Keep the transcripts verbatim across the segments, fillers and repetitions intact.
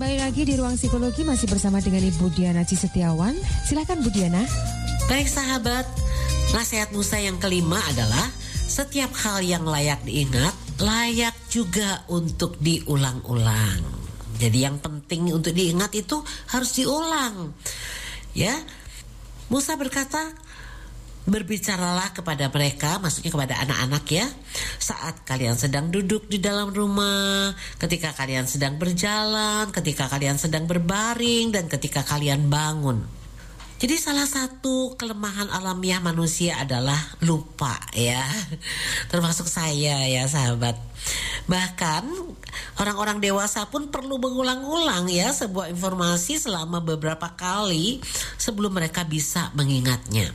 Kembali lagi di Ruang Psikologi masih bersama dengan Ibu Diana Cisetiawan. Silakan Bu Diana. Baik sahabat, nasihat Musa yang kelima adalah setiap hal yang layak diingat, layak juga untuk diulang-ulang. Jadi yang penting untuk diingat itu harus diulang. Ya, Musa berkata, berbicaralah kepada mereka, maksudnya kepada anak-anak ya, saat kalian sedang duduk di dalam rumah, ketika kalian sedang berjalan, ketika kalian sedang berbaring, dan ketika kalian bangun. Jadi salah satu kelemahan alamiah manusia adalah lupa ya, termasuk saya ya sahabat. Bahkan orang-orang dewasa pun perlu mengulang-ulang ya sebuah informasi selama beberapa kali sebelum mereka bisa mengingatnya.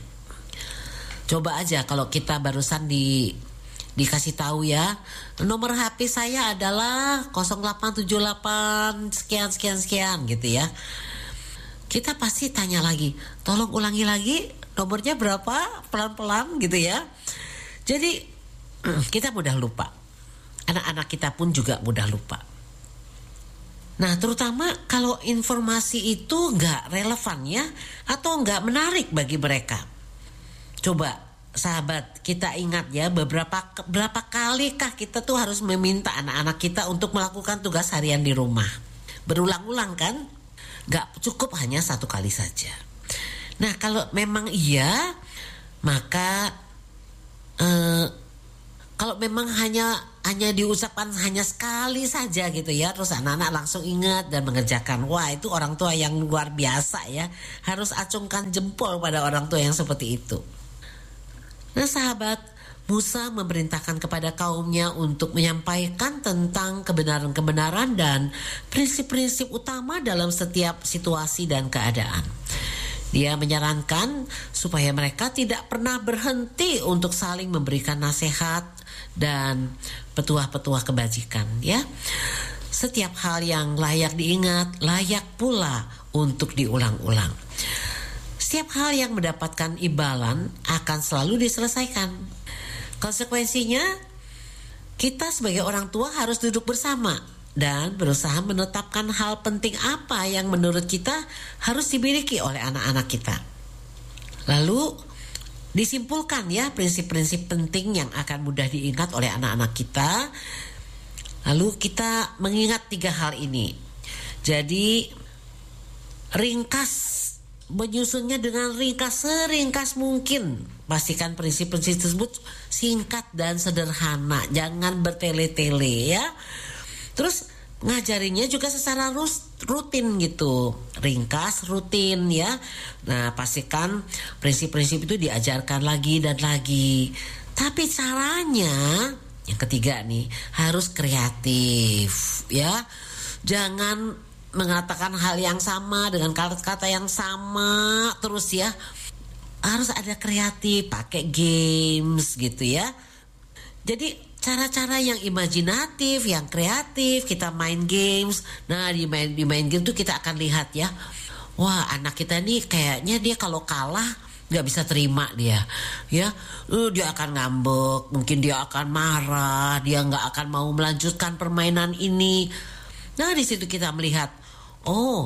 Coba aja kalau kita barusan di dikasih tahu ya, nomor H P saya adalah nol delapan tujuh delapan sekian sekian sekian gitu ya. Kita pasti tanya lagi, tolong ulangi lagi nomornya berapa, pelan-pelan gitu ya. Jadi kita mudah lupa. Anak-anak kita pun juga mudah lupa. Nah, terutama kalau informasi itu nggak relevan ya, atau nggak menarik bagi mereka. Coba sahabat, kita ingat ya, beberapa berapa kalikah kita tuh harus meminta anak-anak kita untuk melakukan tugas harian di rumah. Berulang-ulang kan? Gak cukup hanya satu kali saja. Nah, kalau memang iya, maka eh, kalau memang hanya hanya diucapkan hanya sekali saja gitu ya, terus anak-anak langsung ingat dan mengerjakan. Wah, itu orang tua yang luar biasa ya. Harus acungkan jempol pada orang tua yang seperti itu. Nah sahabat, Musa memerintahkan kepada kaumnya untuk menyampaikan tentang kebenaran-kebenaran dan prinsip-prinsip utama dalam setiap situasi dan keadaan. Dia menyarankan supaya mereka tidak pernah berhenti untuk saling memberikan nasihat dan petuah-petuah kebajikan ya. Setiap hal yang layak diingat, layak pula untuk diulang-ulang. Setiap hal yang mendapatkan imbalan akan selalu diselesaikan. Konsekuensinya, kita sebagai orang tua harus duduk bersama dan berusaha menetapkan hal penting apa yang menurut kita harus dimiliki oleh anak-anak kita. Lalu disimpulkan ya prinsip-prinsip penting yang akan mudah diingat oleh anak-anak kita. Lalu kita mengingat tiga hal ini. Jadi ringkas, menyusunnya dengan ringkas seringkas mungkin. Pastikan prinsip-prinsip tersebut singkat dan sederhana, jangan bertele-tele ya. Terus ngajarinya juga secara rutin gitu, ringkas, rutin ya. Nah, pastikan prinsip-prinsip itu diajarkan lagi dan lagi. Tapi caranya, yang ketiga nih, harus kreatif ya. Jangan mengatakan hal yang sama dengan kata-kata yang sama terus ya. Harus ada kreatif, pakai games gitu ya. Jadi cara-cara yang imajinatif, yang kreatif, kita main games. Nah, di main di main game tuh kita akan lihat ya. Wah, anak kita nih kayaknya dia kalau kalah nggak bisa terima dia, ya. Uh, dia akan ngambek, mungkin dia akan marah, dia nggak akan mau melanjutkan permainan ini. Nah, di situ kita melihat, oh,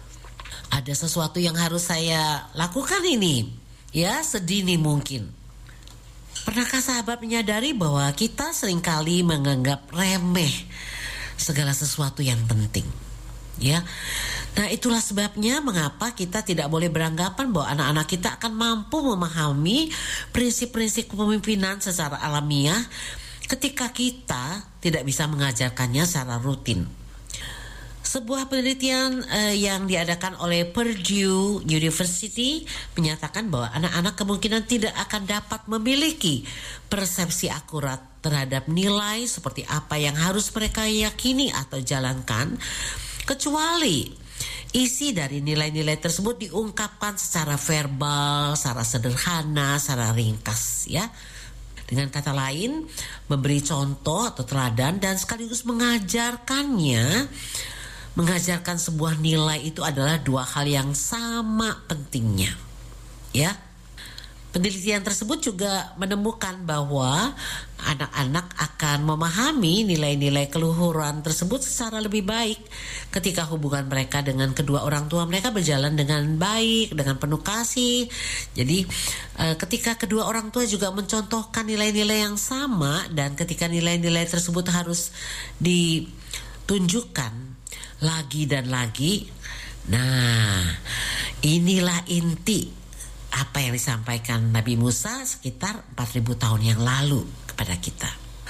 ada sesuatu yang harus saya lakukan ini, ya, sedini mungkin. Pernahkah sahabat menyadari bahwa kita seringkali menganggap remeh segala sesuatu yang penting, ya? Nah, itulah sebabnya mengapa kita tidak boleh beranggapan bahwa anak-anak kita akan mampu memahami prinsip-prinsip kepemimpinan secara alamiah ketika kita tidak bisa mengajarkannya secara rutin. Sebuah penelitian eh, yang diadakan oleh Purdue University menyatakan bahwa anak-anak kemungkinan tidak akan dapat memiliki persepsi akurat terhadap nilai seperti apa yang harus mereka yakini atau jalankan, kecuali isi dari nilai-nilai tersebut diungkapkan secara verbal, secara sederhana, secara ringkas ya. Dengan kata lain, memberi contoh atau teladan dan sekaligus mengajarkannya. Mengajarkan sebuah nilai itu adalah dua hal yang sama pentingnya, ya. Penelitian tersebut juga menemukan bahwa anak-anak akan memahami nilai-nilai keluhuran tersebut secara lebih baik ketika hubungan mereka dengan kedua orang tua mereka berjalan dengan baik, dengan penuh kasih. Jadi eh, ketika kedua orang tua juga mencontohkan nilai-nilai yang sama, dan ketika nilai-nilai tersebut harus ditunjukkan lagi dan lagi, nah inilah inti apa yang disampaikan Nabi Musa sekitar empat ribu tahun yang lalu kepada kita.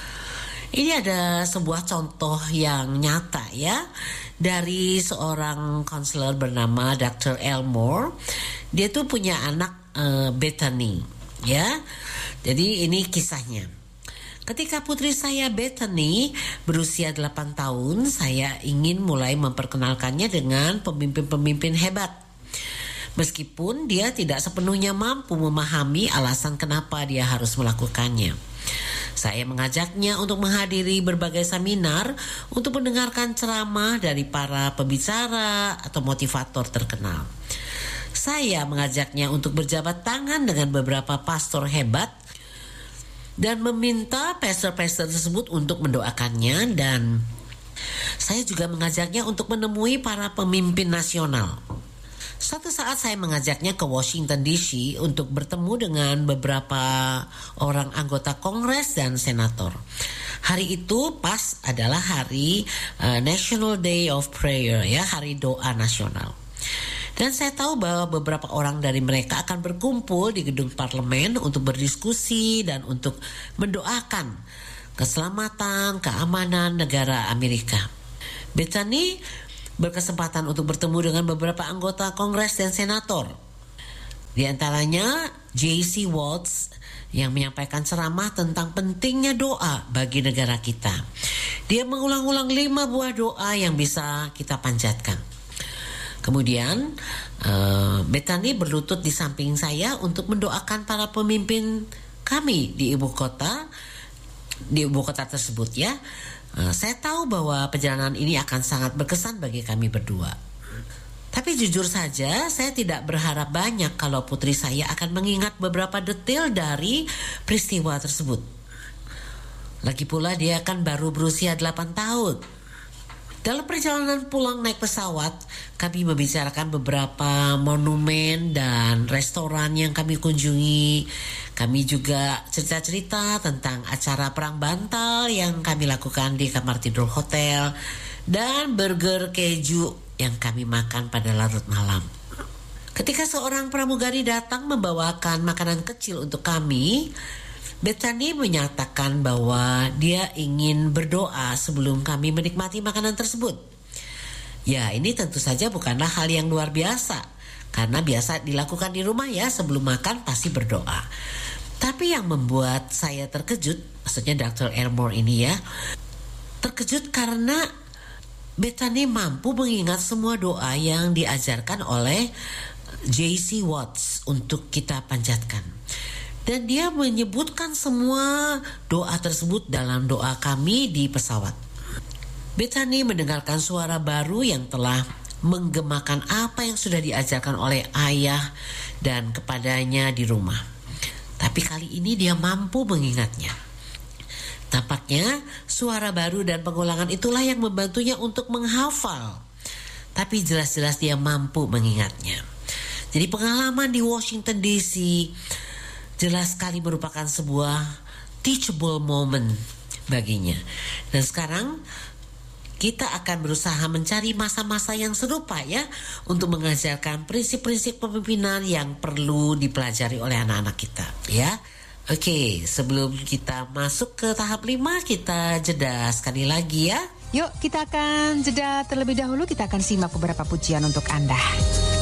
Ini ada sebuah contoh yang nyata ya, dari seorang konselor bernama dokter Elmore. Dia tuh punya anak uh, Bethany ya. Jadi ini kisahnya. Ketika putri saya Bethany berusia delapan tahun, saya ingin mulai memperkenalkannya dengan pemimpin-pemimpin hebat. Meskipun dia tidak sepenuhnya mampu memahami alasan kenapa dia harus melakukannya. Saya mengajaknya untuk menghadiri berbagai seminar untuk mendengarkan ceramah dari para pembicara atau motivator terkenal. Saya mengajaknya untuk berjabat tangan dengan beberapa pastor hebat dan meminta pastor-pastor tersebut untuk mendoakannya, dan saya juga mengajaknya untuk menemui para pemimpin nasional. Suatu saat saya mengajaknya ke Washington D C untuk bertemu dengan beberapa orang anggota Kongres dan senator. Hari itu pas adalah hari uh, National Day of Prayer ya, hari doa nasional. Dan saya tahu bahwa beberapa orang dari mereka akan berkumpul di gedung parlemen untuk berdiskusi dan untuk mendoakan keselamatan, keamanan negara Amerika. Bethany berkesempatan untuk bertemu dengan beberapa anggota Kongres dan senator. Di antaranya J C Watts yang menyampaikan ceramah tentang pentingnya doa bagi negara kita. Dia mengulang-ulang lima buah doa yang bisa kita panjatkan. Kemudian uh, Bethany berlutut di samping saya untuk mendoakan para pemimpin kami di ibu kota, di ibu kota tersebut ya. Uh, saya tahu bahwa perjalanan ini akan sangat berkesan bagi kami berdua. Tapi jujur saja, saya tidak berharap banyak kalau putri saya akan mengingat beberapa detail dari peristiwa tersebut. Lagi pula dia kan baru berusia delapan tahun. Dalam perjalanan pulang naik pesawat, kami membicarakan beberapa monumen dan restoran yang kami kunjungi. Kami juga cerita-cerita tentang acara perang bantal yang kami lakukan di kamar tidur hotel, dan burger keju yang kami makan pada larut malam. Ketika seorang pramugari datang membawakan makanan kecil untuk kami, Bethany menyatakan bahwa dia ingin berdoa sebelum kami menikmati makanan tersebut. Ya, ini tentu saja bukanlah hal yang luar biasa, karena biasa dilakukan di rumah ya, sebelum makan pasti berdoa. Tapi yang membuat saya terkejut, maksudnya dokter Elmore ini ya, terkejut karena Bethany mampu mengingat semua doa yang diajarkan oleh J C Watts untuk kita panjatkan. Dan dia menyebutkan semua doa tersebut dalam doa kami di pesawat. Bethany mendengarkan suara baru yang telah menggemakan apa yang sudah diajarkan oleh ayah dan kepadanya di rumah. Tapi kali ini dia mampu mengingatnya. Tampaknya suara baru dan pengulangan itulah yang membantunya untuk menghafal. Tapi jelas-jelas dia mampu mengingatnya. Jadi pengalaman di Washington D C jelas sekali merupakan sebuah teachable moment baginya. Dan sekarang kita akan berusaha mencari masa-masa yang serupa ya, untuk mengajarkan prinsip-prinsip kepemimpinan yang perlu dipelajari oleh anak-anak kita ya. Oke, sebelum kita masuk ke tahap lima, kita jeda sekali lagi ya. Yuk kita akan jeda terlebih dahulu, kita akan simak beberapa pujian untuk Anda.